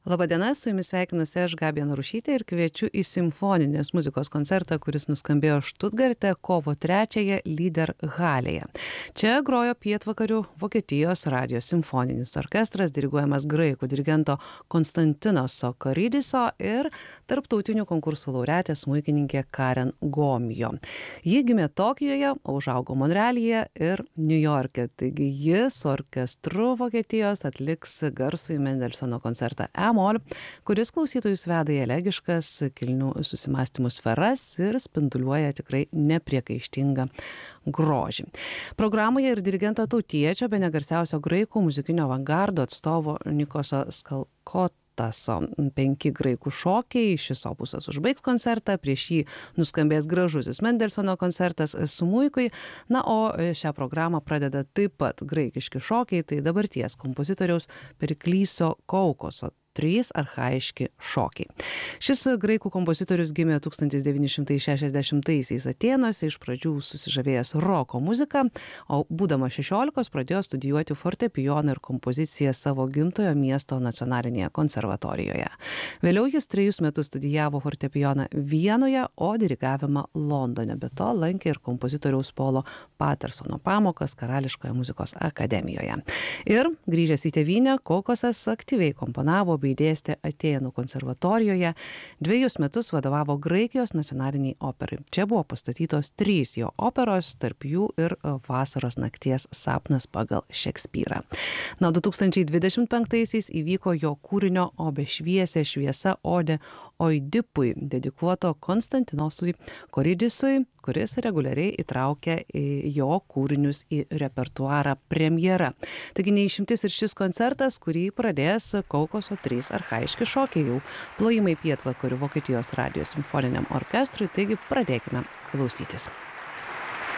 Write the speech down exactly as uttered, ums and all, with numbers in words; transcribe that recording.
Labadiena, su jumis sveikinuosi aš Gabija Narušytė ir kviečiu į simfoninės muzikos koncertą, kuris nuskambėjo Štutgarte kovo trečiąją Liederhalėje. Čia grojo pietvakarių Vokietijos radijo simfoninis orkestras, diriguojamas graikų dirigento Konstantino Sokaridiso ir tarptautinių konkursų laureatė smuikininkė Karen Gomijo. Ji gimė Tokijoje, užaugo Monrealyje ir Niujorke, taigi ji su orkestru Vokietijos atliks garsųjį Mendelsono koncertą E-mol, kuris klausytojus veda į elegiškas kilnių susimastymų sferas ir spinduliuoja tikrai nepriekaištingą grožį. Programoje ir dirigento tautiečio, bene garsiausio graikų muzikinio avangardo atstovo Nikoso Skalkotaso penki graikų šokiai. Šis opusas užbaigs koncertą, prieš jį nuskambės gražusis Mendelsono koncertas smuikui. Na, o šią programą pradeda taip pat graikiški šokiai, tai dabarties kompozitoriaus Periklyso Kaukoso trys archaiški šokiai. Šis graikų kompozitorius gimė tūkstantis devyni šimtai šešiasdešimtaisiais Atėnuose, iš pradžių susižavėjęs roko muziką, o būdamas šešiolikos pradėjo studijuoti fortepijoną ir kompoziciją savo gimtojo miesto nacionalinėje konservatorijoje. Vėliau jis trejus metus studijavo fortepijoną Vienoje, o dirigavimą Londone. Be to lankė ir kompozitoriaus Polo Patersono pamokas Karališkoje muzikos akademijoje. Ir grįžęs į tėvynę, Kaukosas aktyviai komponavo bei dėstė Atėnų konservatorijoje. Dviejus metus vadovavo Graikijos nacionaliniai operai. Čia buvo pastatytos trys jo operos, tarp jų ir Vasaros nakties sapnas pagal Šekspyrą. Na, du tūkstančiai dvidešimt penktaisiais įvyko jo kūrinio O bešviesė šviesa odė Oidipui, dedikuoto Konstantinosui Koridisui, kuris reguliariai įtraukia jo kūrinius į repertuarą premjera. Taigi neišimtis ir šis koncertas, kurį pradės Kaukoso trys archaiški šokiai, jau plojimai pietvakarių Vokietijos radijo simfoniniam orkestrui, taigi pradėkime klausytis.